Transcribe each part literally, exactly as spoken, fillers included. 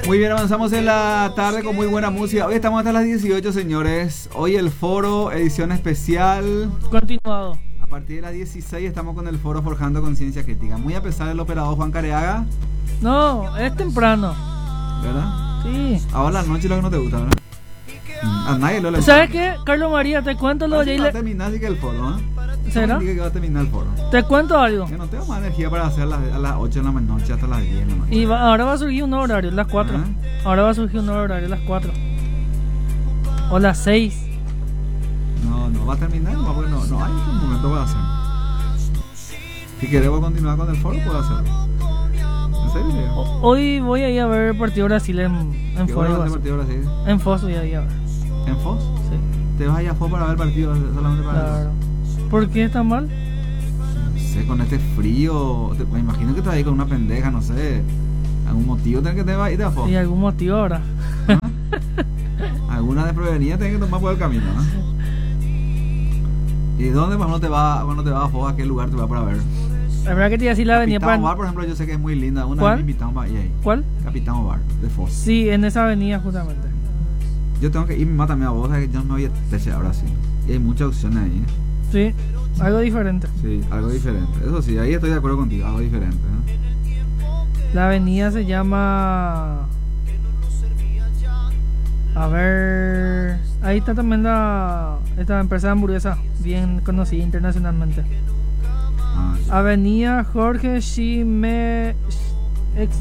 Muy bien, avanzamos en la tarde con muy buena música. Hoy estamos hasta las dieciocho, señores. Hoy el foro, edición especial. Continuado. A partir de las dieciséis estamos con el foro Forjando Conciencia Crítica. Muy a pesar del operador Juan Careaga. No, es temprano. ¿Verdad? Sí. Ahora la noche lo que no te gusta, ¿verdad? A nadie lo le gusta. ¿Sabes qué, Carlos María? Te cuento lo de... Va a terminar así que el foro, ¿eh? ¿Será? Que va a terminar el foro. Te cuento algo. Yo no tengo más energía para hacer a las, a las ocho de la noche hasta las diez de la noche. Y va, ahora va a surgir un nuevo horario, las cuatro. ¿Ah? Ahora va a surgir un nuevo horario, las cuatro. O las seis. No, no va a terminar, no, porque no, no hay un momento para hacer. Si queremos continuar con el foro, puedo hacerlo. ¿En serio? O, hoy voy a ir a ver el partido de Brasil en, en ¿Qué Foz. hora va a ser el partido de Brasil? En Foz voy a ir a ver. ¿En Foz? Sí. ¿Te vas a ir a Foz para ver el partido solamente para Claro. ¿Por qué está mal? No sé, con este frío, te, me imagino que te vas a ir con una pendeja, no sé. Algún motivo tenés que te vas a ir a Foz. ¿Y algún motivo ahora? ¿Ah? Alguna desprevenida tenés que tomar por el camino, ¿no? ¿Y dónde cuando te vas cuando te vas a Foz? ¿A qué lugar te vas para ver? La verdad que te iba a decir la avenida Capitán para... Ovar, por ejemplo, yo sé que es muy linda. Una ¿Cuál? vez me invitaron para ir ahí. ¿Cuál? Capitán Ovar, de Foz. Sí, en esa avenida justamente. Yo tengo que ir, me mata a vos, que yo no me voy a Teche ahora sí. Y hay muchas opciones ahí, ¿eh? Sí, algo diferente. Sí, algo diferente. Eso sí, ahí estoy de acuerdo contigo, algo diferente, ¿eh? La avenida se llama... A ver... Ahí está también la... Esta empresa de hamburguesa, bien conocida internacionalmente. Ah, sí. Avenida Jorge Shime... Ex...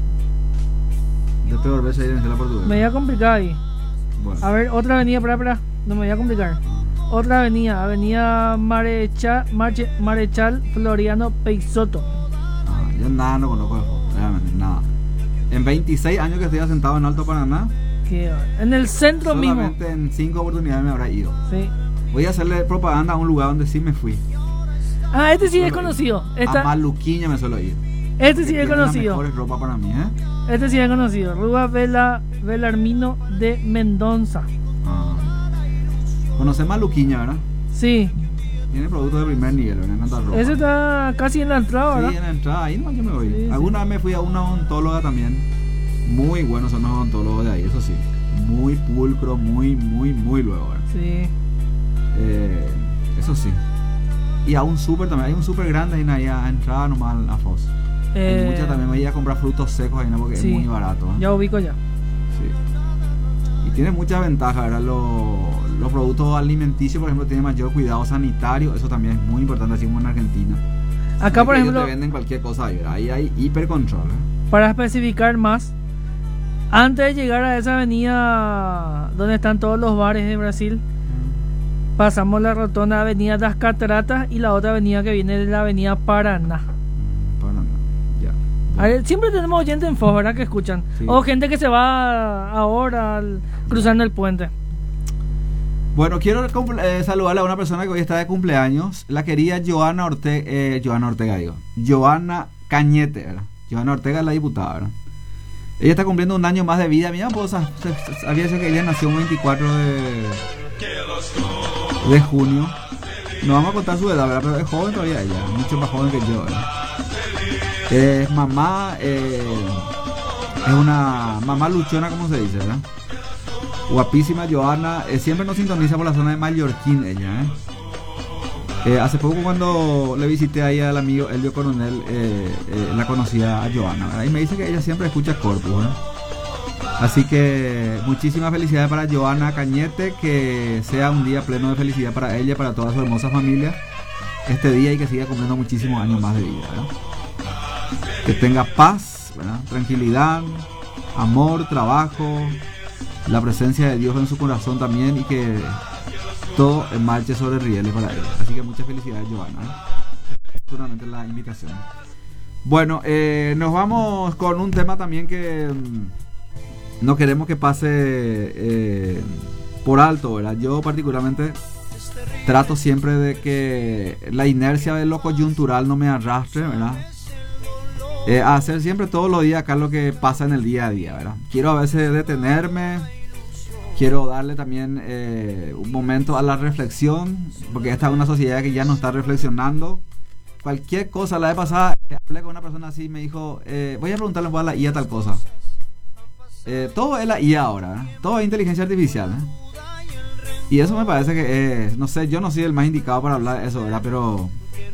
De peor vez ahí en la portuguesa. Me voy a complicar ahí. Bueno. A ver, otra avenida, espera, espera. No me voy a complicar. Otra avenida, avenida Marechal, Marche, Marechal Floriano Peixoto. Ah, yo nada no conozco de Foz, realmente, nada. En veintiséis años que estoy asentado en Alto Paraná, Que en el centro mismo. solamente en cinco oportunidades me habrá ido. Sí. Voy a hacerle propaganda a un lugar donde sí me fui. Ah, este sí Suelo es conocido. ir. Esta, A Maluquiña me suelo ir. este sí Que es tiene las conocido. mejores ropa para mí, ¿eh? Este sí es conocido. Rúa Vela, Belarmino de Mendoza. Ah. Conoces Maluquiña, ¿verdad? Sí. Tiene productos de primer nivel, ¿verdad? En cuanto a ropa. Ese está casi en la entrada, ¿verdad? Sí, en la entrada, ahí nomás yo me voy. Sí, Alguna sí. vez me fui a una odontóloga también. Muy buenos son los odontólogos de ahí, eso sí. Muy pulcro, muy, muy, muy luego, ¿verdad? Sí. Eh, eso sí. Y a un súper también, hay un súper grande ahí, ahí a entrada nomás a Foz. Eh, Hay muchas también, me voy a comprar frutos secos ahí, ¿no? Porque sí. es muy barato, ¿eh? Ya ubico ya. Sí. Y tiene muchas ventajas, ¿verdad? Los, los productos alimenticios, por ejemplo, tienen mayor cuidado sanitario, eso también es muy importante, así como en Argentina. Acá, No es por que ellos ejemplo, te venden cualquier cosa ahí, ¿verdad? Ahí hay hipercontrol, ¿eh? para especificar más, antes de llegar a esa avenida donde están todos los bares de Brasil, pasamos la rotonda Avenida Das Cataratas y la otra avenida que viene de la Avenida Paraná. Para nada. Ya. A ver, siempre tenemos oyentes en Foz, ¿verdad? Que escuchan. Sí. O gente que se va ahora al- cruzando el puente. Bueno, quiero cumple- eh, saludarle a una persona que hoy está de cumpleaños, la querida Joana Ortega, eh, Joana Ortega, digo, Joana Cañete, ¿verdad? Joana Ortega es la diputada, ¿verdad? Ella está cumpliendo un año más de vida. Mi esposa había dicho que ella nació el veinticuatro de, de junio. No vamos a contar su edad, ¿verdad? Pero es joven todavía ella, mucho más joven que yo, ¿verdad? Es mamá, eh, es una mamá luchona, como se dice, ¿verdad? Guapísima Joana, eh, siempre nos sintoniza por la zona de Mallorquín ella, ¿eh? Eh, hace poco cuando le visité ahí al amigo Elvio Coronel, eh, eh, la conocía a Joana, ¿verdad? Y me dice que ella siempre escucha Corpus, ¿eh? Así que muchísimas felicidades para Joana Cañete, que sea un día pleno de felicidad para ella y para toda su hermosa familia este día, y que siga cumpliendo muchísimos años más de vida, ¿verdad? Que tenga paz, ¿verdad? Tranquilidad, amor, trabajo, la presencia de Dios en su corazón también, y que todo marche sobre rieles para ella. Así que muchas felicidades, Joana, ¿eh? Seguramente la invitación. Bueno, eh, nos vamos con un tema también que mmm, no queremos que pase eh, por alto, ¿verdad? Yo particularmente trato siempre de que la inercia de lo coyuntural no me arrastre, ¿verdad? Eh, a hacer siempre todos los días acá lo que pasa en el día a día, ¿verdad? Quiero a veces detenerme, quiero darle también eh, un momento a la reflexión, porque esta es una sociedad que ya no está reflexionando. Cualquier cosa, la vez pasada hablé con una persona así y me dijo, eh, voy a preguntarle a la I A tal cosa. eh, todo es la I A ahora, ¿eh? Todo es inteligencia artificial, ¿eh? Y eso me parece que es, no sé, yo no soy el más indicado para hablar de eso, ¿verdad? Pero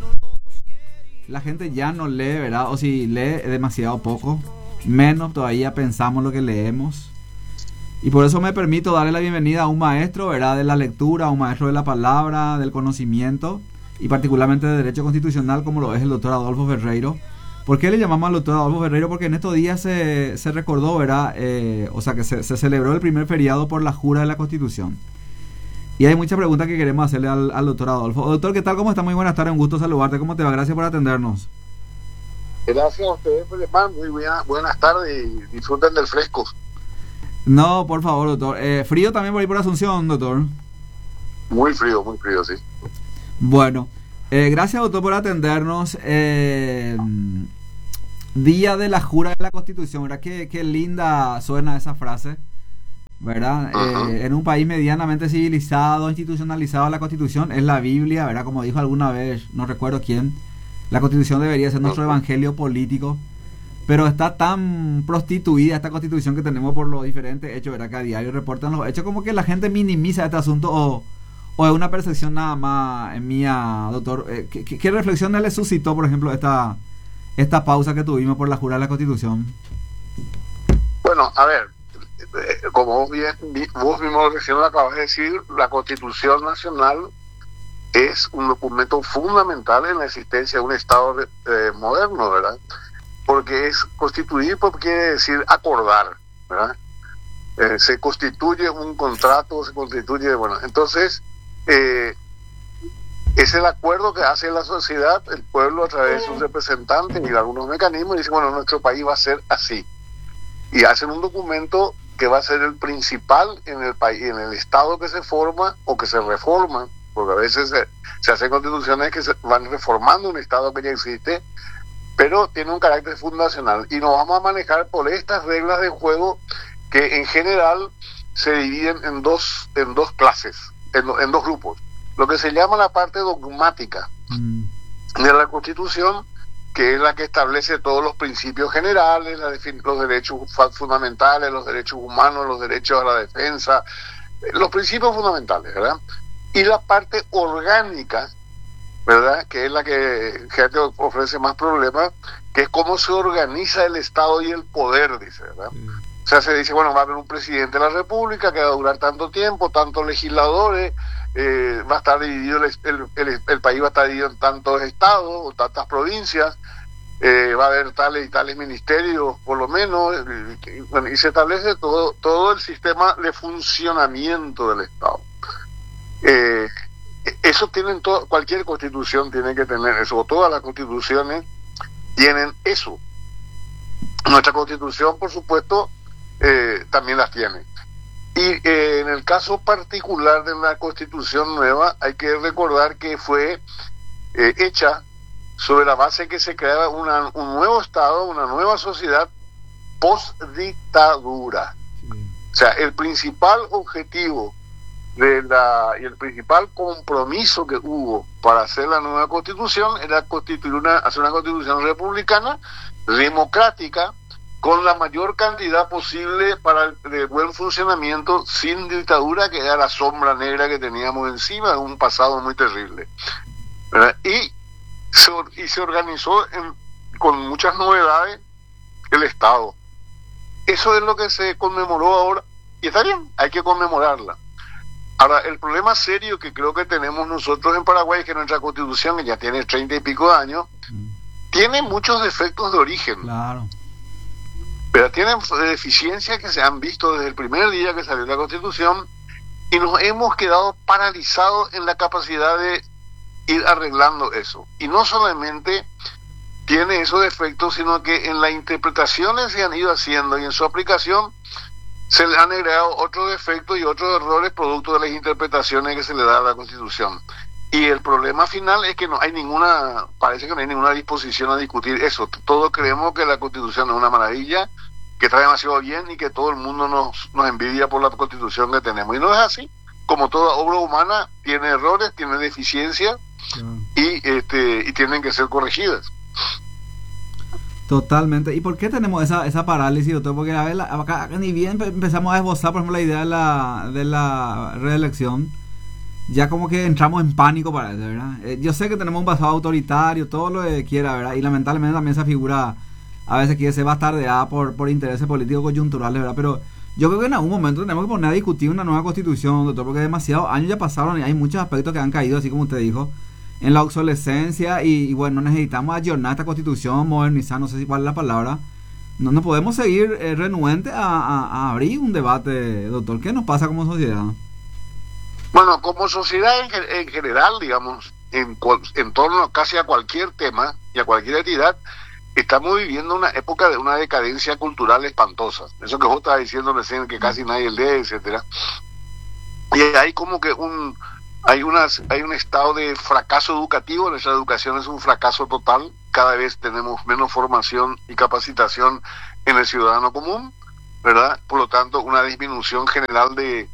la gente ya no lee, ¿verdad? O si lee demasiado poco, menos todavía pensamos lo que leemos. Y por eso me permito darle la bienvenida a un maestro, ¿verdad? De la lectura, a un maestro de la palabra, del conocimiento, y particularmente de Derecho Constitucional, como lo es el doctor Adolfo Ferreiro. ¿Por qué le llamamos al doctor Adolfo Ferreiro? Porque en estos días se, se recordó, ¿verdad? Eh, o sea, que se, se celebró el primer feriado por la jura de la Constitución. Y hay muchas preguntas que queremos hacerle al, al doctor Adolfo. Doctor, ¿qué tal? ¿Cómo está? Muy buenas tardes, un gusto saludarte. ¿Cómo te va? Gracias por atendernos. Gracias a ustedes, hermano. Muy buena, buenas tardes y disfruten del fresco. No, por favor, doctor. Eh, frío también por ahí por Asunción, doctor. Muy frío, muy frío, sí. Bueno, eh, gracias, doctor, por atendernos. Eh, día de la jura de la Constitución, ¿verdad? Qué, qué linda suena esa frase, ¿verdad? Uh-huh. Eh, en un país medianamente civilizado, institucionalizado, la Constitución es la Biblia, ¿verdad? Como dijo alguna vez, no recuerdo quién, la Constitución debería ser nuestro uh-huh. evangelio político. Pero está tan prostituida esta Constitución que tenemos por los diferentes hechos, ¿verdad? Que a diario reportan los hechos, como que la gente minimiza este asunto o, o es una percepción nada más mía, doctor. ¿Qué, qué, qué reflexiones le suscitó, por ejemplo, esta, esta pausa que tuvimos por la jura de la Constitución? Bueno, a ver, como vos, bien, vos mismo recién lo acabas de decir, la Constitución Nacional es un documento fundamental en la existencia de un Estado eh, moderno, ¿verdad? Porque es constituir, porque quiere decir acordar, ¿verdad? Eh, se constituye un contrato, se constituye, bueno, entonces eh, es el acuerdo que hace la sociedad, el pueblo a través de sus representantes y de algunos mecanismos, y dice, bueno, nuestro país va a ser así. Y hacen un documento que va a ser el principal en el país, en el Estado que se forma o que se reforma, porque a veces se, se hacen constituciones que se van reformando un Estado que ya existe, pero tiene un carácter fundacional y nos vamos a manejar por estas reglas de juego que en general se dividen en dos en dos clases, en, en dos grupos. Lo que se llama la parte dogmática mm. de la Constitución, que es la que establece todos los principios generales, la defin- los derechos fundamentales, los derechos humanos, los derechos a la defensa, los principios fundamentales, ¿verdad? Y la parte orgánica, ¿verdad? Que es la que, que te ofrece más problemas, que es cómo se organiza el Estado y el poder, dice, ¿verdad? Sí. O sea, se dice, bueno, va a haber un presidente de la República que va a durar tanto tiempo, tantos legisladores, eh, va a estar dividido, el, el, el, el país va a estar dividido en tantos estados o tantas provincias, eh, va a haber tales y tales ministerios, por lo menos, y, y, bueno, y se establece todo, todo el sistema de funcionamiento del Estado. Eh, Eso tienen todo, cualquier constitución tiene que tener eso, o todas las constituciones tienen eso. Nuestra constitución, por supuesto, eh, también las tiene. Y eh, en el caso particular de la constitución nueva, hay que recordar que fue eh, hecha sobre la base que se crea una, un nuevo Estado, una nueva sociedad post-dictadura. Sí. O sea, el principal objetivo de la y el principal compromiso que hubo para hacer la nueva constitución era constituir una hacer una constitución republicana, democrática, con la mayor cantidad posible para el, el buen funcionamiento, sin dictadura, que era la sombra negra que teníamos encima de un pasado muy terrible, ¿verdad? Y se, y se organizó en, con muchas novedades el Estado. Eso es lo que se conmemoró ahora, y está bien, hay que conmemorarla. Ahora, el problema serio que creo que tenemos nosotros en Paraguay es que nuestra constitución, que ya tiene treinta y pico de años, mm. tiene muchos defectos de origen. Claro. Pero tiene deficiencias que se han visto desde el primer día que salió la constitución y nos hemos quedado paralizados en la capacidad de ir arreglando eso. Y no solamente tiene esos defectos, sino que en las interpretaciones se han ido haciendo y en su aplicación se le han agregado otros defectos y otros errores producto de las interpretaciones que se le da a la Constitución. Y el problema final es que no hay ninguna, parece que no hay ninguna disposición a discutir eso. Todos creemos que la Constitución es una maravilla, que está demasiado bien y que todo el mundo nos, nos envidia por la Constitución que tenemos. Y no es así. Como toda obra humana, tiene errores, tiene deficiencias, sí. y, este, y tienen que ser corregidas. Totalmente. ¿Y por qué tenemos esa esa parálisis, doctor? Porque a ver, la, acá, ni bien empezamos a esbozar, por ejemplo, la idea de la, de la reelección, ya como que entramos en pánico para eso, ¿verdad? Eh, yo sé que tenemos un pasado autoritario, todo lo que quiera, ¿verdad? Y lamentablemente también esa figura a veces quiere ser bastardeada por, por intereses políticos coyunturales, ¿verdad? Pero yo creo que en algún momento tenemos que poner a discutir una nueva constitución, doctor, porque demasiados años ya pasaron y hay muchos aspectos que han caído, así como usted dijo, en la obsolescencia y, y bueno, necesitamos ayornar esta constitución, modernizar, no sé si cuál es la palabra. No, no podemos seguir eh, renuentes a, a, a abrir un debate, doctor. ¿Qué nos pasa como sociedad? Bueno, como sociedad en, en general, digamos, en, en torno casi a cualquier tema y a cualquier entidad, estamos viviendo una época de una decadencia cultural espantosa. Eso que vos estabas diciendo recién, que casi nadie lee, etcétera. Y hay como que un... Hay, unas, hay un estado de fracaso educativo. Nuestra educación es un fracaso total. Cada vez tenemos menos formación y capacitación en el ciudadano común, ¿verdad? Por lo tanto, una disminución general de,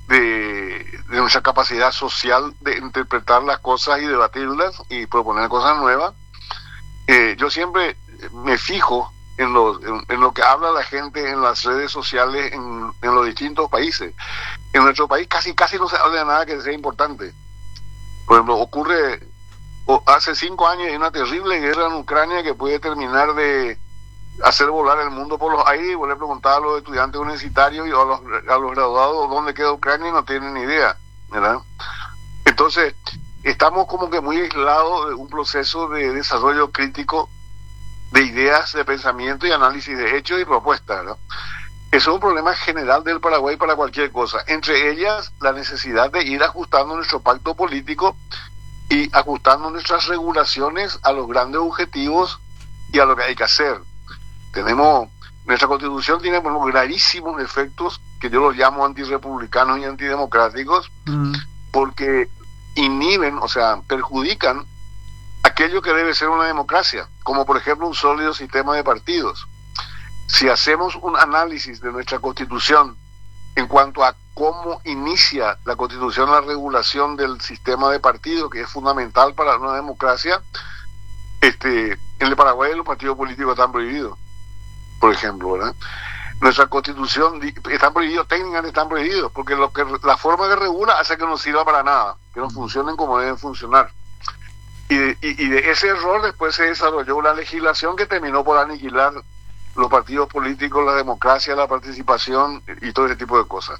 de, de nuestra capacidad social de interpretar las cosas y debatirlas y proponer cosas nuevas. Eh, yo siempre me fijo en lo, en, en lo que habla la gente en las redes sociales en, en los distintos países. En nuestro país casi casi no se habla de nada que sea importante. Por ejemplo, ocurre o hace cinco años hay una terrible guerra en Ucrania que puede terminar de hacer volar el mundo por los aires. Y vos le preguntás a los estudiantes universitarios y a los, a los graduados dónde queda Ucrania y no tienen ni idea, ¿verdad? Entonces, estamos como que muy aislados de un proceso de desarrollo crítico de ideas, de pensamiento y análisis de hechos y propuestas, ¿verdad? Eso es un problema general del Paraguay para cualquier cosa. Entre ellas, la necesidad de ir ajustando nuestro pacto político y ajustando nuestras regulaciones a los grandes objetivos y a lo que hay que hacer. Tenemos, nuestra Constitución tiene bueno, gravísimos efectos que yo los llamo antirrepublicanos y antidemocráticos, mm. porque inhiben, o sea, perjudican aquello que debe ser una democracia, como por ejemplo un sólido sistema de partidos. Si hacemos un análisis de nuestra Constitución en cuanto a cómo inicia la Constitución la regulación del sistema de partidos, que es fundamental para una democracia, este, en el Paraguay los partidos políticos están prohibidos, por ejemplo, ¿verdad? Nuestra Constitución están prohibidos, técnicamente están prohibidos, porque lo que la forma que regula hace que no sirva para nada, que no funcionen como deben funcionar. Y de, y, y de ese error después se desarrolló una legislación que terminó por aniquilar los partidos políticos, la democracia, la participación y todo ese tipo de cosas.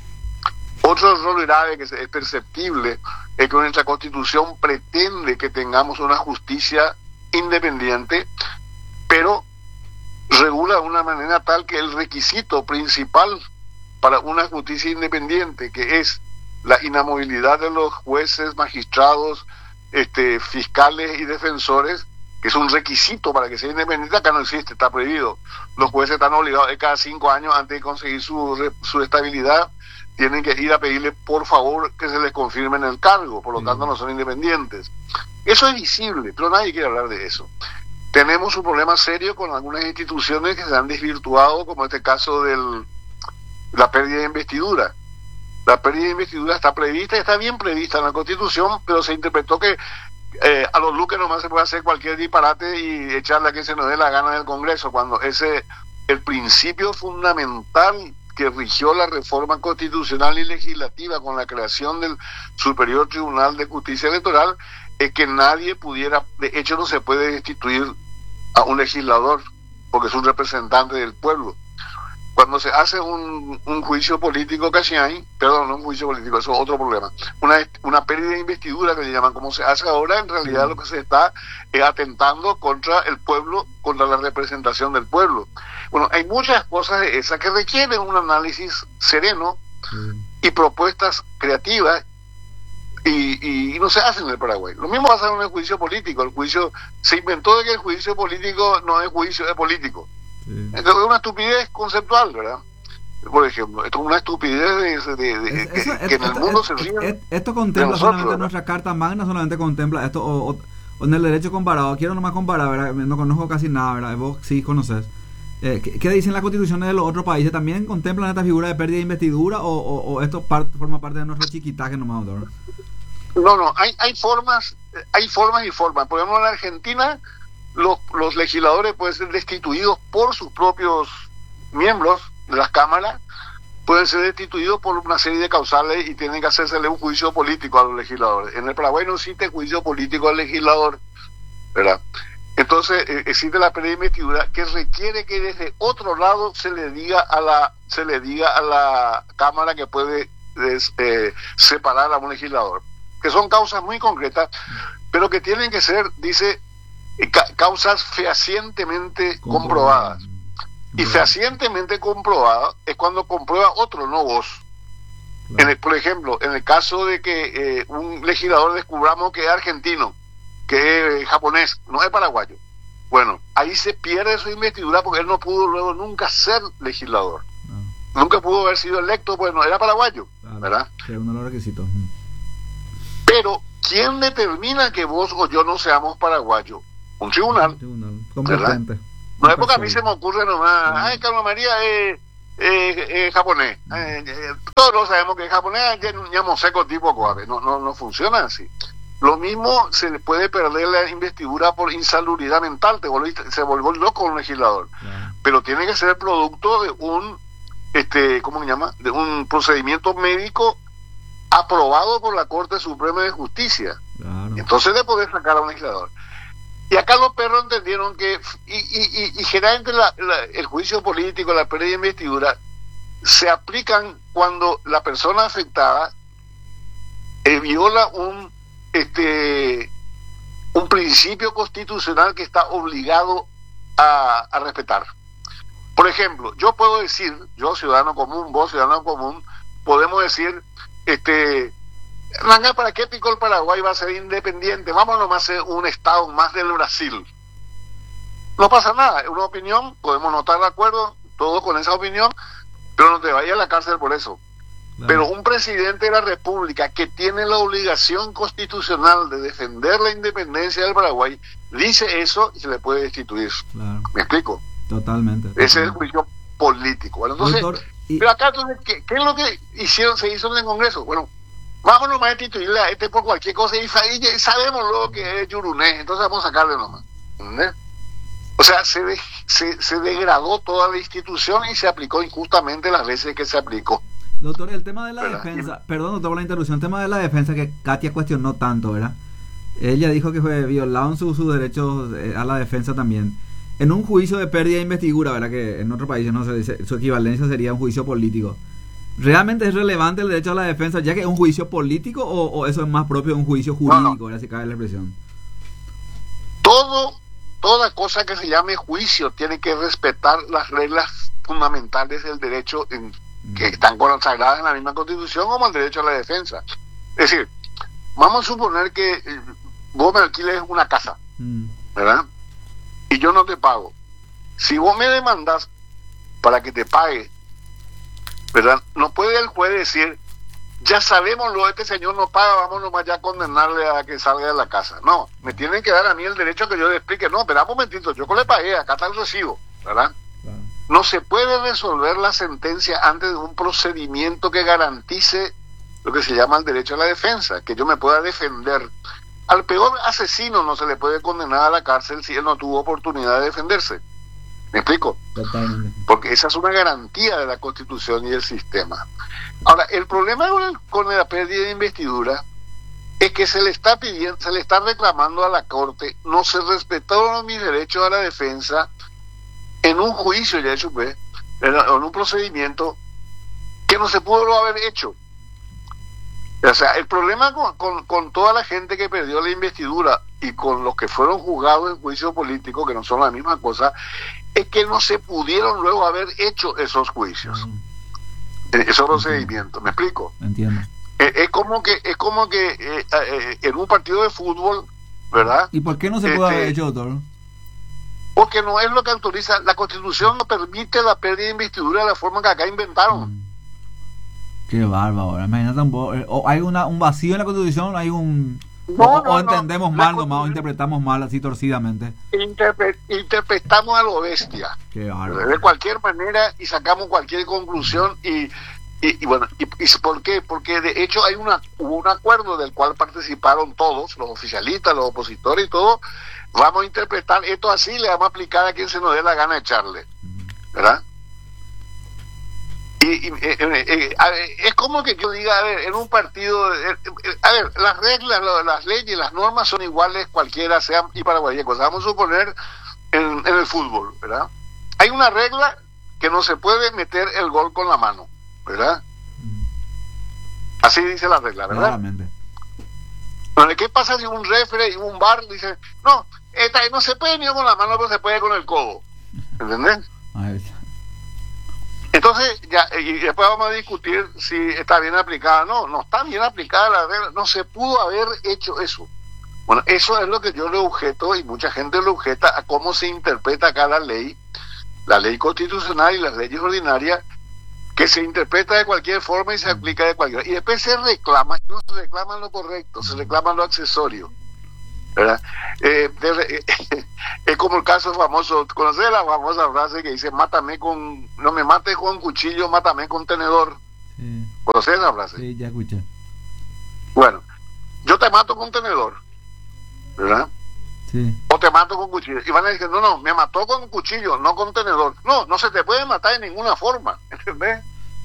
Otro error grave que es perceptible es que nuestra Constitución pretende que tengamos una justicia independiente, pero regula de una manera tal que el requisito principal para una justicia independiente, que es la inamovilidad de los jueces, magistrados, este, fiscales y defensores, que es un requisito para que sea independiente, acá no existe, está prohibido. Los jueces están obligados de cada cinco años, antes de conseguir su, su estabilidad, tienen que ir a pedirle por favor que se les confirme en el cargo, por lo tanto no son independientes. Eso es visible, pero nadie quiere hablar de eso. Tenemos un problema serio con algunas instituciones que se han desvirtuado, como este caso de la pérdida de investidura. La pérdida de investidura está prevista, está bien prevista en la Constitución, pero se interpretó que eh, a los luques nomás se puede hacer cualquier disparate y echarle a quien se nos dé la gana del Congreso, cuando ese el principio fundamental que rigió la reforma constitucional y legislativa con la creación del Superior Tribunal de Justicia Electoral es que nadie pudiera, de hecho no se puede destituir a un legislador porque es un representante del pueblo. Cuando se hace un, un juicio político casi hay, perdón, no un juicio político, eso es otro problema, una, una pérdida de investidura que le llaman, como se hace ahora, en realidad lo que se está es atentando contra el pueblo, contra la representación del pueblo. Bueno, hay muchas cosas de esas que requieren un análisis sereno sí. y propuestas creativas y, y, y no se hacen en el Paraguay. Lo mismo pasa en el juicio político. El juicio se inventó de que el juicio político no es juicio de político. Sí. Esto es una estupidez conceptual, ¿verdad? Por ejemplo, esto es una estupidez de, de, de, es, que, eso, que es, en el mundo es, se ríe. Es, esto contempla nosotros, solamente ¿verdad? Nuestra Carta Magna, solamente contempla esto, o, o, o en el derecho comparado. Quiero nomás comparar, ¿verdad? No conozco casi nada, ¿verdad? Vos sí conoces. Eh, ¿qué, ¿Qué dicen las constituciones de los otros países? ¿También contemplan esta figura de pérdida de investidura o, o, o esto part, forma parte de nuestro chiquitaje nomás, doctor? No, no, hay, hay formas, hay formas y formas. Por ejemplo, en la Argentina, los, los legisladores pueden ser destituidos por sus propios miembros de las cámaras, pueden ser destituidos por una serie de causales y tienen que hacérsele un juicio político a los legisladores. En el Paraguay no existe juicio político al legislador, ¿verdad? Entonces eh, existe la pérdida de investidura que requiere que desde otro lado se le diga a la se le diga a la cámara que puede des, eh, separar a un legislador, que son causas muy concretas, pero que tienen que ser, dice, eh, ca causas fehacientemente comprobadas. Y fehacientemente comprobada es cuando comprueba otro, no vos. Claro. En el, por ejemplo, en el caso de que eh, un legislador descubramos que es argentino, que es japonés, no es paraguayo, bueno, ahí se pierde su investidura porque él no pudo luego nunca ser legislador. No. Nunca pudo haber sido electo, pues no era paraguayo, claro, ¿verdad? Que es uno de los requisitos. Pero, ¿quién determina que vos o yo no seamos paraguayos? Un tribunal. Un tribunal competente. No es porque a mí se me ocurre nomás, ay, Carlos María es eh, eh, japonés, eh, eh, todos lo sabemos que es japonés, ya seco tipo coave, no, no, no funciona así. Lo mismo se le puede perder la investidura por insalubridad mental, te volviste, se volvió loco un legislador, yeah. Pero tiene que ser producto de un, este, ¿cómo se llama? De un procedimiento médico aprobado por la Corte Suprema de Justicia, claro. Entonces de poder sacar a un legislador. Y acá los perros entendieron que, y, y, y, y generalmente la, la, el juicio político, la pérdida de investidura, se aplican cuando la persona afectada eh, viola un este un principio constitucional que está obligado a, a respetar. Por ejemplo, yo puedo decir, yo ciudadano común, vos ciudadano común, podemos decir, este... ¿para qué pico el Paraguay va a ser independiente? Vamos nomás a ser un estado más del Brasil. No pasa nada, es una opinión, podemos no estar de acuerdo, todos con esa opinión, pero no te vayas a la cárcel por eso. Claro. Pero un presidente de la República que tiene la obligación constitucional de defender la independencia del Paraguay, dice eso y se le puede destituir. Claro. ¿Me explico? Totalmente. Ese totalmente. Es el juicio político. Bueno, entonces, Doctor, y... pero acá, entonces, ¿qué, ¿qué es lo que hicieron, se hizo en el Congreso? Bueno, vamos nomás a destituirle a este por cualquier cosa y sabemos lo que es Yuruné, entonces vamos a sacarle nomás. ¿Entendés? O sea, se, de, se, se degradó toda la institución y se aplicó injustamente las veces que se aplicó. Doctor, el tema de la ¿verdad? defensa, perdón, doctor, por la interrupción, el tema de la defensa que Katia cuestionó tanto, ¿verdad? Ella dijo que fue violado sus su derechos a la defensa también. En un juicio de pérdida de investidura, ¿verdad? Que en otros países no se dice, su equivalencia sería un juicio político. ¿Realmente es relevante el derecho a la defensa ya que es un juicio político o, o eso es más propio de un juicio jurídico? No, no. Si cabe la expresión. Todo, toda cosa que se llame juicio tiene que respetar las reglas fundamentales del derecho en, mm. que están consagradas en la misma Constitución como el derecho a la defensa. Es decir, vamos a suponer que eh, vos me alquiles una casa, mm. ¿verdad? Y yo no te pago. Si vos me demandas para que te pague, ¿verdad? No puede el juez decir, ya sabemos lo de este señor no paga, vamos nomás ya a condenarle a que salga de la casa. No, me tienen que dar a mí el derecho que yo le explique. No, espera un momentito, yo le pagué, acá está el recibo, ¿verdad? Claro. No se puede resolver la sentencia antes de un procedimiento que garantice lo que se llama el derecho a la defensa, que yo me pueda defender. Al peor asesino no se le puede condenar a la cárcel si él no tuvo oportunidad de defenderse. ¿Me explico? Totalmente. Porque esa es una garantía de la Constitución y del sistema. Ahora, el problema con, el, con la pérdida de investidura es que se le está pidiendo, se le está reclamando a la Corte, no se respetaron mis derechos a la defensa en un juicio, ya hecho, pues, en, en un procedimiento que no se pudo haber hecho. O sea, el problema con, con, con toda la gente que perdió la investidura y con los que fueron juzgados en juicio político, que no son la misma cosa, es que no se pudieron luego haber hecho esos juicios, mm. esos procedimientos. ¿Me explico? Entiendo. Eh, es como que es como que eh, eh, en un partido de fútbol, ¿verdad? ¿Y por qué no se puede este, haber hecho, doctor? Porque no es lo que autoriza. La Constitución no permite la pérdida de investidura de la forma que acá inventaron. Mm. Qué bárbaro. Imagínate un poco. O hay una, un vacío en la Constitución, hay un... No, o, no, o entendemos no. mal nomás, o interpretamos mal así torcidamente. Interpre interpretamos a lo bestia. Qué bárbaro. De cualquier manera y sacamos cualquier conclusión y, y, y bueno, y, y ¿por qué? Porque de hecho hay una hubo un acuerdo del cual participaron todos, los oficialistas, los opositores y todo, vamos a interpretar esto así, le vamos a aplicar a quien se nos dé la gana de echarle, ¿verdad? Y, y eh, eh, eh, es como que yo diga, a ver, en un partido, eh, eh, a ver, las reglas, las leyes, las normas son iguales cualquiera, sean y paraguayecos. Vamos a suponer en, en el fútbol, ¿verdad? Hay una regla que no se puede meter el gol con la mano, ¿verdad? Así dice la regla, ¿verdad? Claramente. Bueno, ¿qué pasa si un referee y un bar dice, no, esta no se puede ni con la mano, pero se puede con el codo? ¿Entendés? Ahí está. Entonces, ya, y después vamos a discutir si está bien aplicada. No, no está bien aplicada la regla, no se pudo haber hecho eso. Bueno, eso es lo que yo le objeto, y mucha gente le objeta a cómo se interpreta acá la ley, la ley constitucional y las leyes ordinarias, que se interpreta de cualquier forma y se aplica de cualquier. Y después se reclama, no se reclama lo correcto, se reclama lo accesorio, ¿verdad? Eh, de, eh, es como el caso famoso, ¿conoces la famosa frase que dice, mátame con, no me mates con cuchillo, mátame con tenedor? Sí. ¿Conoces esa frase? Sí, ya escuché. Bueno, yo te mato con tenedor, ¿verdad? Sí. O te mato con cuchillo. Y van a decir, no, no, me mató con cuchillo, no con tenedor. No, no se te puede matar de ninguna forma, ¿entendés?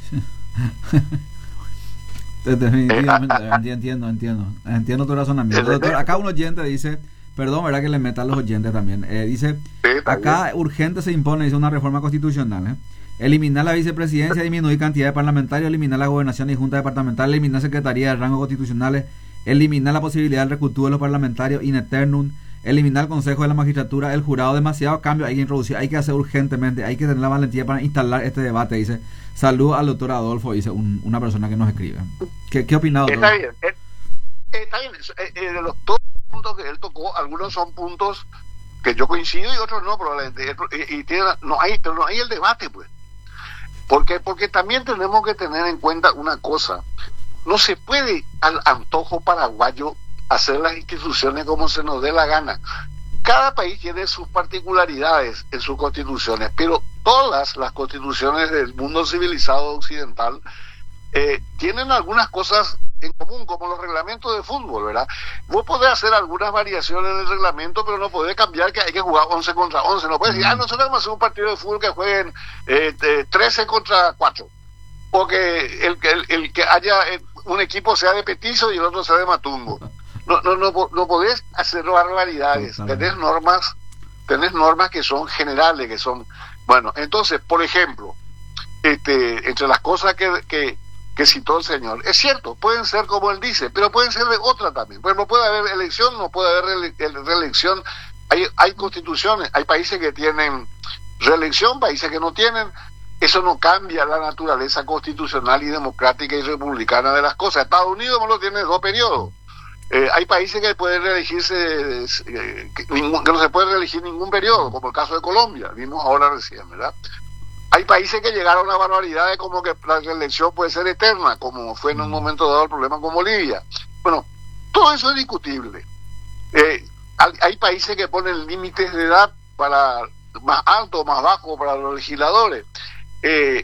Definitivamente, entiendo, entiendo, entiendo tu razonamiento. Doctor, acá un oyente dice, perdón, verdad que le meta a los oyentes también, eh, dice, acá urgente se impone, dice, una reforma constitucional, ¿eh? Eliminar la vicepresidencia, disminuir cantidad de parlamentarios, eliminar la gobernación y junta departamental, eliminar secretaría de rango constitucionales, eliminar la posibilidad del recultivo de los parlamentarios in eternum, eliminar el consejo de la magistratura, el jurado. Demasiados cambios hay que introducir, hay que hacer urgentemente, hay que tener la valentía para instalar este debate, dice. Salud al doctor Adolfo, dice un, una persona que nos escribe. ¿Qué, qué opina, doctor? Está bien, eh, está bien. Eh, eh, de los todos los puntos que él tocó, algunos son puntos que yo coincido y otros no, probablemente. Y, y tiene, no hay, pero no hay el debate, pues. Porque, porque también tenemos que tener en cuenta una cosa. No se puede al antojo paraguayo hacer las instituciones como se nos dé la gana. Cada país tiene sus particularidades en sus constituciones, pero todas las constituciones del mundo civilizado occidental eh, tienen algunas cosas en común, como los reglamentos de fútbol, ¿verdad? Vos podés hacer algunas variaciones en el reglamento, pero no podés cambiar que hay que jugar once contra once. No podés decir, ah, nosotros vamos a hacer un partido de fútbol que jueguen eh, eh, trece contra cuatro. O que el, el, el que haya eh, un equipo sea de Petizo y el otro sea de Matumbo. No, no, no, no podés hacer barbaridades. Tenés normas, tenés normas que son generales, que son, bueno, entonces, por ejemplo, este, entre las cosas que, que, que citó el señor, es cierto, pueden ser como él dice, pero pueden ser de otra también. Pues no puede haber elección, no puede haber reele- reelección. Hay, hay constituciones, hay países que tienen reelección, países que no tienen. Eso no cambia la naturaleza constitucional y democrática y republicana de las cosas. Estados Unidos no lo tiene dos periodos. Eh, hay países que pueden reelegirse, eh, que, ningún, que no se puede reelegir ningún periodo, como el caso de Colombia, vimos ahora recién, ¿verdad? Hay países que llegaron a barbaridades como que la reelección puede ser eterna, como fue en un momento dado el problema con Bolivia. Bueno, todo eso es discutible. Eh, hay, hay países que ponen límites de edad para más alto o más bajo para los legisladores. Eh,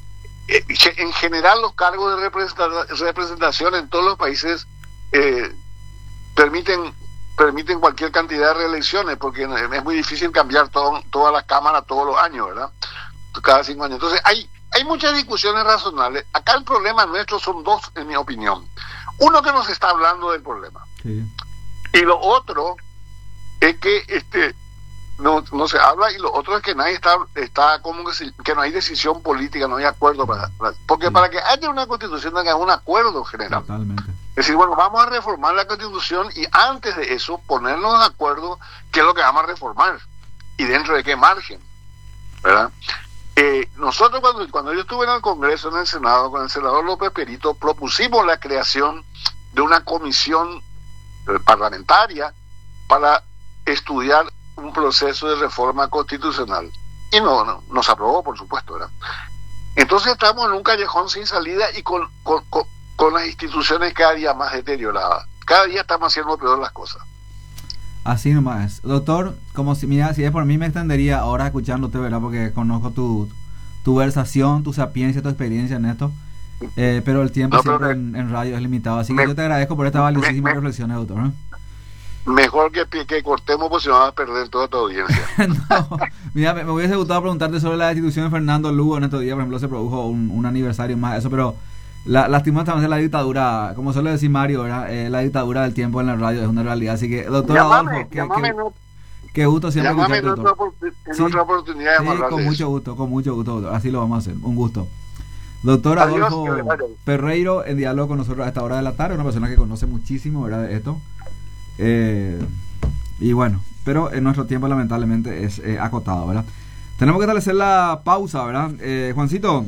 eh, en general los cargos de representa- representación en todos los países eh, permiten permiten cualquier cantidad de reelecciones, porque es muy difícil cambiar todo, todas las cámaras todos los años, ¿verdad? Cada cinco años. Entonces hay hay muchas discusiones razonables. Acá el problema nuestro son dos, en mi opinión. Uno, que nos está hablando del problema, sí. Y lo otro es que este no no se habla, y lo otro es que nadie está está como que, si, que no hay decisión política, no hay acuerdo para, para porque sí. Para que haya una constitución hay un acuerdo general. Totalmente. Es decir, bueno, vamos a reformar la constitución y antes de eso ponernos de acuerdo qué es lo que vamos a reformar y dentro de qué margen, ¿verdad? Eh, nosotros cuando cuando yo estuve en el Congreso, en el Senado, con el senador López Perito, propusimos la creación de una comisión eh, parlamentaria para estudiar un proceso de reforma constitucional y no, no nos aprobó, por supuesto, ¿verdad? Entonces estamos en un callejón sin salida y con, con, con, con las instituciones cada día más deterioradas. Cada día estamos haciendo peor las cosas. Así nomás. Doctor, como si, mira, si es por mí me extendería ahora escuchándote, ¿verdad? Porque conozco tu, tu versación, tu sapiencia, tu experiencia en esto. Eh, pero el tiempo no, siempre me, en, en radio es limitado. Así que me, yo te agradezco por estas valiosísimas reflexiones, doctor. ¿eh? Mejor que, que cortemos, pues si no vas a perder toda tu audiencia. No, mira, me, me hubiese gustado preguntarte sobre la destitución de Fernando Lugo. En estos días, por ejemplo, se produjo un, un aniversario más de eso, pero la, lastimosamente la dictadura, como suele decir Mario, ¿verdad? Eh, la dictadura del tiempo en la radio es una realidad. Así que, doctor Llámame, Adolfo, qué, llámame, qué, no. qué gusto siempre Llámame escucharte, en, otra, doctor. en Sí, otra oportunidad de sí, hablar con de mucho eso. gusto, con mucho gusto, doctor. Así lo vamos a hacer, un gusto. Doctor Adiós, Adolfo que le vaya. Perreiro, en diálogo con nosotros a esta hora de la tarde, una persona que conoce muchísimo, ¿verdad?, de esto. Eh, y bueno, pero en nuestro tiempo lamentablemente es eh, acotado, ¿verdad? Tenemos que establecer la pausa, ¿verdad? Eh, Juancito,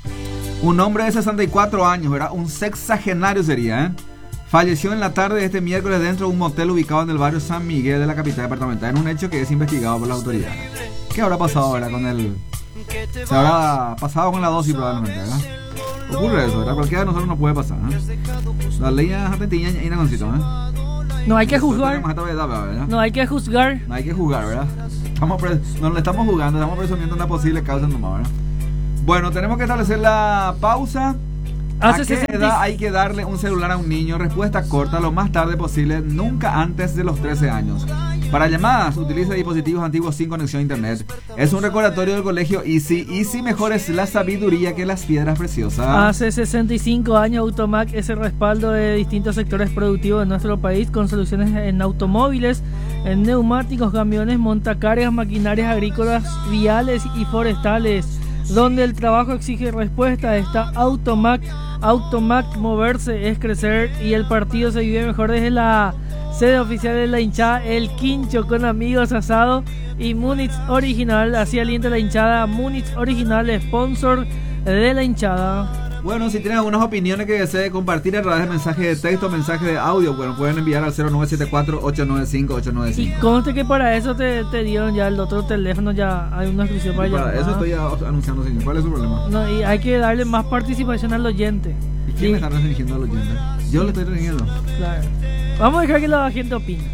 un hombre de sesenta y cuatro años, ¿verdad? Un sexagenario sería, ¿eh? Falleció en la tarde de este miércoles dentro de un motel ubicado en el barrio San Miguel de la capital departamental, en un hecho que es investigado por las autoridades. ¿Qué habrá pasado, ¿verdad? Con el... Se habrá pasado con la dosis probablemente, ¿verdad? Ocurre eso, ¿verdad? Cualquiera de nosotros no puede pasar, ¿eh? La ley es argentina y una concita, ¿eh? No hay que juzgar. ¿verdad? No hay que juzgar. No hay que jugar, ¿verdad? Estamos pre- no le estamos jugando, estamos presumiendo una posible causa nomás, ¿verdad? Bueno, tenemos que establecer la pausa. ¿A Hace qué sesenta edad hay que darle un celular a un niño? Respuesta corta, lo más tarde posible, nunca antes de los trece años. Para llamadas, utiliza dispositivos antiguos sin conexión a internet. Es un recordatorio del colegio Easy. Easy mejor es la sabiduría que las piedras preciosas. Hace sesenta y cinco años Automac es el respaldo de distintos sectores productivos de nuestro país con soluciones en automóviles, en neumáticos, camiones, montacargas, maquinarias agrícolas, viales y forestales. Donde el trabajo exige respuesta está Automac. Automac, moverse es crecer y el partido se vive mejor desde la sede oficial de la hinchada, el Quincho, con amigos, asado y Múnich Original. Así alienta la hinchada. Múnich Original, sponsor de la hinchada. Bueno, si tienen algunas opiniones que deseen compartir a través de mensaje de texto, mensaje de audio, bueno, pueden enviar al cero nueve siete cuatro, ocho nueve cinco, ocho nueve Y cinco. conste que para eso te, te dieron ya el otro teléfono, ya hay una exclusión para Y para llamar. eso estoy a- anunciando, señor. ¿Cuál es su problema? No, y hay que darle más participación al oyente. ¿Y quién Sí, me está restringiendo a los oyentes? Yo le estoy restringiendo. claro. Vamos a dejar que la gente opine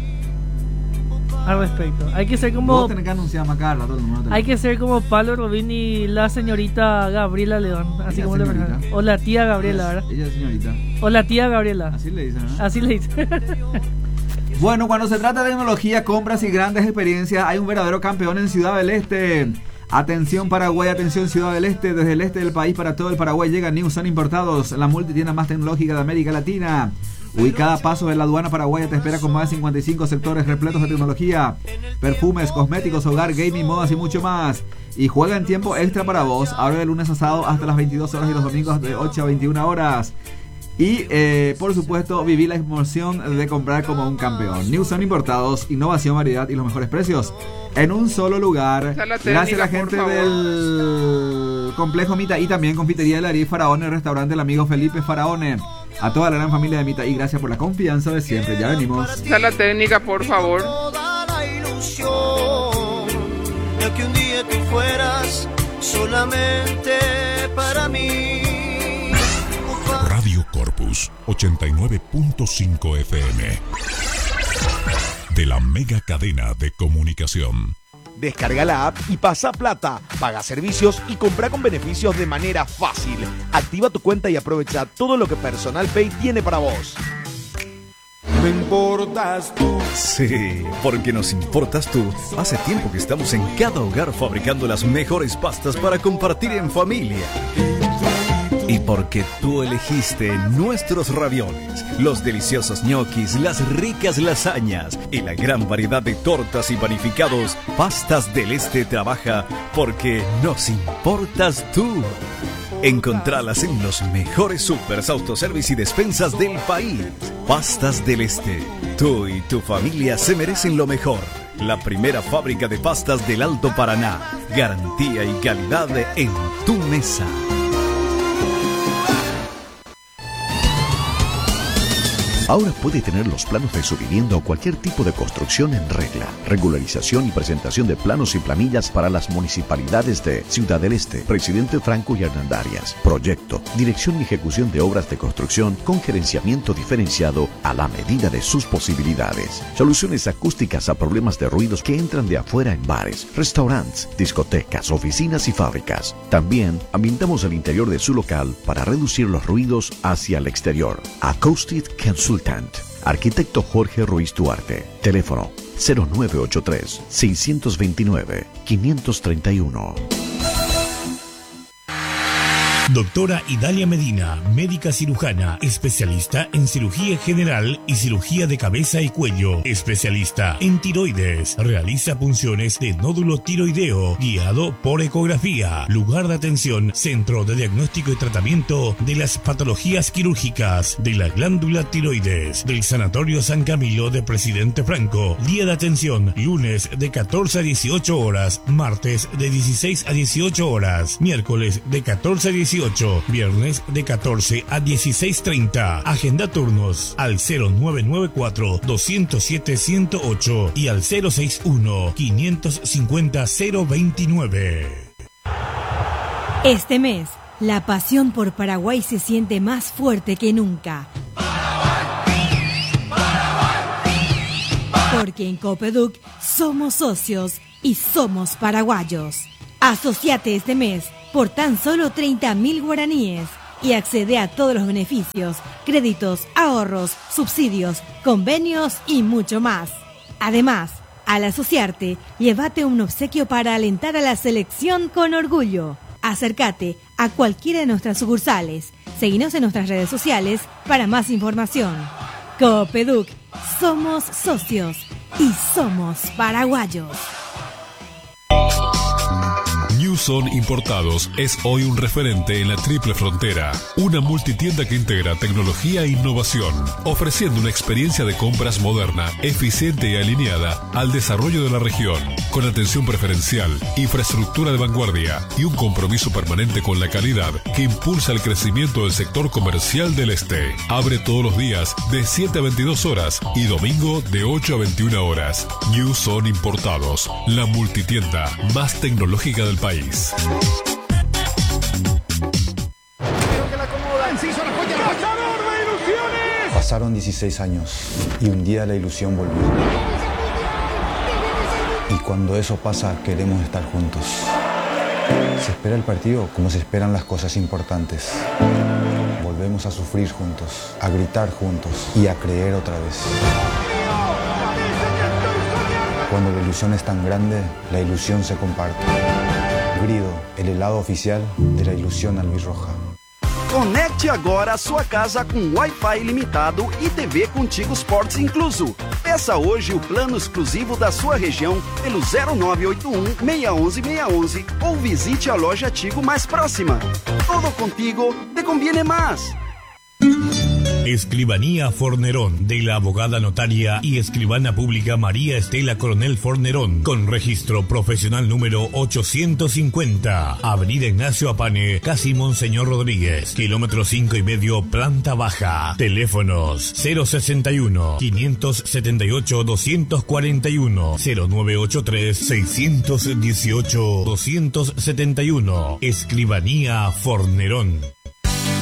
al respecto. Hay que ser como Vos tenés que anunciar más cada rato el número de hay teléfono. que ser como Pablo Robín y la señorita Gabriela León, así Ella como le señorita. preguntan. O la tía Gabriela, ¿verdad? Ella es señorita. O la tía Gabriela. Así le dicen, ¿no? Así le dice. Bueno, cuando se trata de tecnología, compras y grandes experiencias, hay un verdadero campeón en Ciudad del Este. Atención Paraguay, atención Ciudad del Este. Desde el este del país para todo el Paraguay llega Newson Importados, la multitienda más tecnológica de América Latina. Ubicada a pasos de la aduana paraguaya, te espera con más de cincuenta y cinco sectores repletos de tecnología, perfumes, cosméticos, hogar, gaming, modas y mucho más. Y juega en tiempo extra para vos. Abre de lunes a sábado hasta las veintidós horas y los domingos de ocho a veintiuna horas. Y eh, por supuesto, viví la emoción de comprar como un campeón. Newson Importados, innovación, variedad y los mejores precios en un solo lugar. Sala técnica, Gracias a la por gente favor. del Complejo Mita y también Confitería de la Ariel Faraone, restaurante el amigo Felipe Faraone. A toda la gran familia de Mita y gracias por la confianza de siempre. Ya venimos. Sala técnica, por favor. Toda la ilusión de que un día tú fueras solamente para mí. Radio Corpus ochenta y nueve punto cinco F M de la mega cadena de comunicación. Descarga la app y pasa plata, paga servicios y compra con beneficios de manera fácil. Activa tu cuenta y aprovecha todo lo que Personal Pay tiene para vos. Me importas tú. Sí, porque nos importas tú. Hace tiempo que estamos en cada hogar fabricando las mejores pastas para compartir en familia. Y porque tú elegiste nuestros ravioles, los deliciosos ñoquis, las ricas lasañas y la gran variedad de tortas y panificados, Pastas del Este trabaja porque nos importas tú. Encontralas en los mejores supers, autoservice y despensas del país. Pastas del Este. Tú y tu familia se merecen lo mejor. La primera fábrica de pastas del Alto Paraná. Garantía y calidad en tu mesa. Ahora puede tener los planos de su vivienda o cualquier tipo de construcción en regla. Regularización y presentación de planos y planillas para las municipalidades de Ciudad del Este, Presidente Franco y Hernandarias. Proyecto, dirección y ejecución de obras de construcción con gerenciamiento diferenciado a la medida de sus posibilidades. Soluciones acústicas a problemas de ruidos que entran de afuera en bares, restaurantes, discotecas, oficinas y fábricas. También ambientamos el interior de su local para reducir los ruidos hacia el exterior. Acoustic Consultant. Arquitecto Jorge Ruiz Duarte. Teléfono cero nueve ocho tres, seis dos nueve, cinco tres uno. Doctora Idalia Medina, médica cirujana, especialista en cirugía general y cirugía de cabeza y cuello, especialista en tiroides, realiza punciones de nódulo tiroideo, guiado por ecografía, lugar de atención, centro de diagnóstico y tratamiento de las patologías quirúrgicas de la glándula tiroides, del Sanatorio San Camilo de Presidente Franco, día de atención, lunes de catorce a dieciocho horas, martes de dieciséis a dieciocho horas, miércoles de catorce a dieciocho, viernes de catorce a dieciséis treinta. Agenda turnos al cero nueve nueve cuatro, dos cero siete, uno cero ocho y al cero seis uno, cinco cinco cero, cero veintinueve. Este mes, la pasión por Paraguay se siente más fuerte que nunca. Porque en Copeduc somos socios y somos paraguayos. Asociate este mes por tan solo treinta mil guaraníes y accede a todos los beneficios, créditos, ahorros, subsidios, convenios y mucho más. Además, al asociarte, llévate un obsequio para alentar a la selección con orgullo. Acércate a cualquiera de nuestras sucursales. Seguinos en nuestras redes sociales para más información. Copeduc, somos socios y somos paraguayos. Newson Importados es hoy un referente en la Triple Frontera, una multitienda que integra tecnología e innovación, ofreciendo una experiencia de compras moderna, eficiente y alineada al desarrollo de la región, con atención preferencial, infraestructura de vanguardia y un compromiso permanente con la calidad que impulsa el crecimiento del sector comercial del este. Abre todos los días de siete a veintidós horas y domingo de ocho a veintiuna horas. Newson Importados, la multitienda más tecnológica del país. Pasaron dieciséis años y un día la ilusión volvió. Y cuando eso pasa, queremos estar juntos. Se espera el partido como se esperan las cosas importantes. Volvemos a sufrir juntos, a gritar juntos y a creer otra vez. Cuando la ilusión es tan grande, la ilusión se comparte. Grido, el helado oficial de la ilusión albirroja. Conecte agora a sua casa com Wi-Fi ilimitado e T V Contigo Sports incluso. Peça hoje o plano exclusivo da sua região pelo zero nove oito um, seis um um, seis um um ou visite a loja Tigo mais próxima. Todo contigo te conviene más. Escribanía Fornerón, de la abogada notaria y escribana pública María Estela Coronel Fornerón, con registro profesional número ochocientos cincuenta, Avenida Ignacio Apane, casi Monseñor Rodríguez, kilómetro cinco y medio, planta baja. Teléfonos cero sesenta y uno, quinientos setenta y ocho, doscientos cuarenta y uno, cero nueve ocho tres, seiscientos dieciocho, doscientos setenta y uno. Escribanía Fornerón.